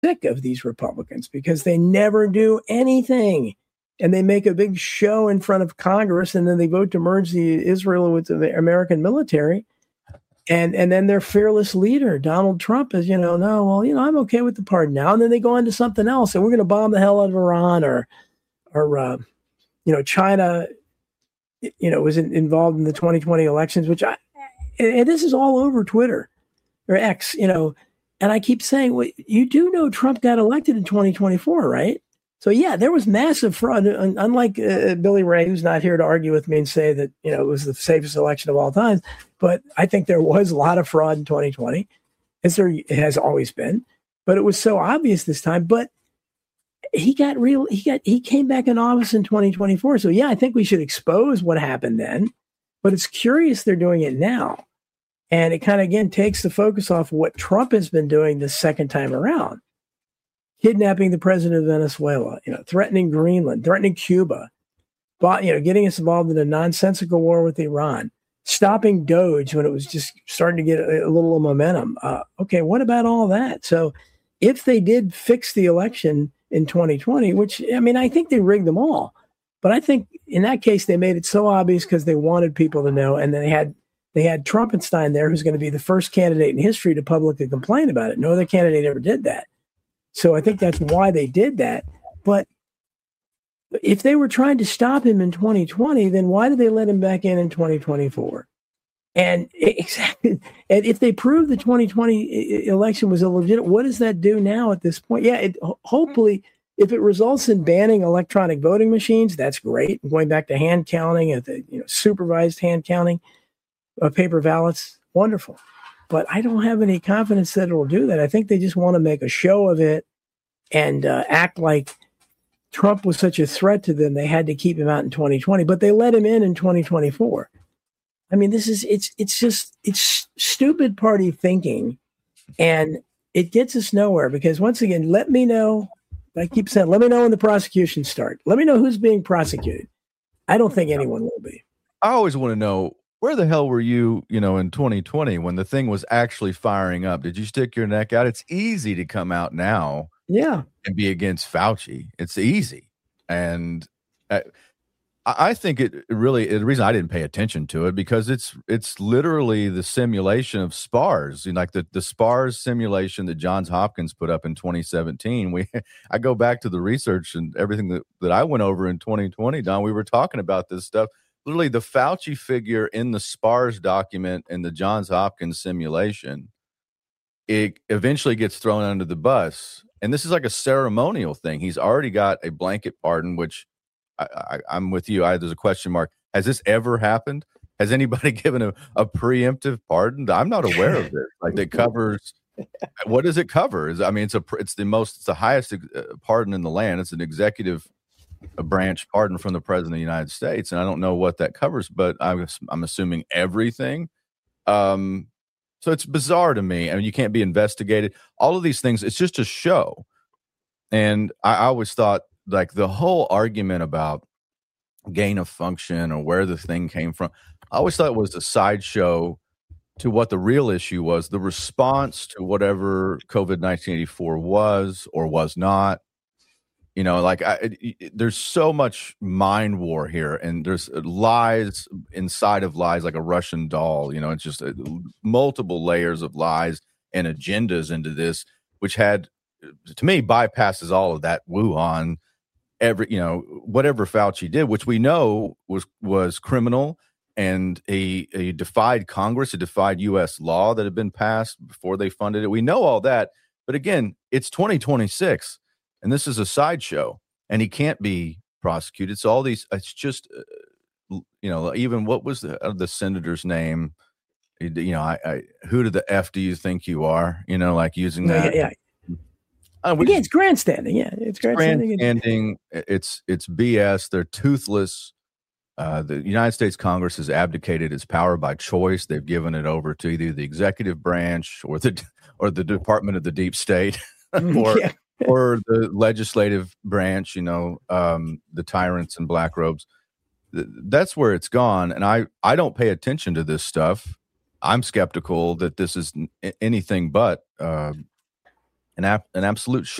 sick of these Republicans because they never do anything. And they make a big show in front of Congress, and then they vote to merge Israel with the American military. And then their fearless leader, Donald Trump, is, I'm okay with the pardon now. And then they go on to something else, and we're going to bomb the hell out of Iran or China, was involved in the 2020 elections, and this is all over Twitter or X, and I keep saying, well, you do know Trump got elected in 2024, right? So, yeah, there was massive fraud. Unlike Billy Ray, who's not here to argue with me and say that, it was the safest election of all time. But I think there was a lot of fraud in 2020, as there has always been. But it was so obvious this time. But he came back in office in 2024. So, yeah, I think we should expose what happened then. But it's curious they're doing it now. And it kind of, again, takes the focus off what Trump has been doing the second time around. Kidnapping the president of Venezuela, threatening Greenland, threatening Cuba, getting us involved in a nonsensical war with Iran, stopping Doge when it was just starting to get a little momentum. Okay, what about all that? So if they did fix the election in 2020, which, I think they rigged them all. But I think in that case, they made it so obvious because they wanted people to know. And then they had Trumpenstein there, who's going to be the first candidate in history to publicly complain about it. No other candidate ever did that. So I think that's why they did that. But if they were trying to stop him in 2020, then why did they let him back in 2024? And exactly, and if they prove the 2020 election was illegitimate, what does that do now at this point? Yeah, hopefully, if it results in banning electronic voting machines, that's great. Going back to hand counting, supervised hand counting of paper ballots, wonderful. But I don't have any confidence that it will do that. I think they just want to make a show of it and act like Trump was such a threat to them. They had to keep him out in 2020, but they let him in 2024. It's stupid party thinking, and it gets us nowhere because once again, let me know. I keep saying, let me know when the prosecutions start. Let me know who's being prosecuted. I don't think anyone will be. I always want to know, where the hell were you, in 2020 when the thing was actually firing up? Did you stick your neck out? It's easy to come out now, and be against Fauci. It's easy, and I think the reason I didn't pay attention to it because it's literally the simulation of SPARS, like the SPARS simulation that Johns Hopkins put up in 2017. I go back to the research and everything that I went over in 2020. Don, we were talking about this stuff. Literally, the Fauci figure in the SPARS document in the Johns Hopkins simulation, it eventually gets thrown under the bus. And this is like a ceremonial thing. He's already got a blanket pardon, which I'm with you. There's a question mark. Has this ever happened? Has anybody given a preemptive pardon? I'm not aware of it. Like that covers. What does it cover? It's the highest pardon in the land. It's an executive branch pardon from the president of the United States, and I don't know what that covers, but I'm assuming everything. So it's bizarre to me. You can't be investigated. All of these things, it's just a show. And I always thought, like, the whole argument about gain of function or where the thing came from, I always thought it was a sideshow to what the real issue was, the response to whatever COVID-1984 was or was not. There's so much mind war here, and there's lies inside of lies, like a Russian doll. It's just multiple layers of lies and agendas into this, which had, to me, bypasses all of that Wuhan. Whatever Fauci did, which we know was criminal, and he defied Congress, he defied U.S. law that had been passed before they funded it. We know all that, but again, it's 2026. And this is a sideshow, and he can't be prosecuted. So all these, it's just, even what was the senator's name? Who to the F do you think you are? Like using that. Yeah. It's grandstanding. Yeah, it's grandstanding. It's BS. They're toothless. The United States Congress has abdicated its power by choice. They've given it over to either the executive branch or the Department of the Deep State, or the legislative branch, the tyrants in black robes. That's where it's gone. And I don't pay attention to this stuff. I'm skeptical that this is anything but an absolute